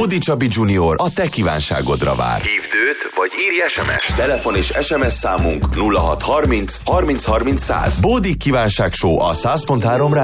Bódi Csabi Junior a te kívánságodra vár. Hívd őt, vagy írj SMS-t. Telefon és SMS számunk 0630 30 30 100. Bódi Kívánság Show a 100.3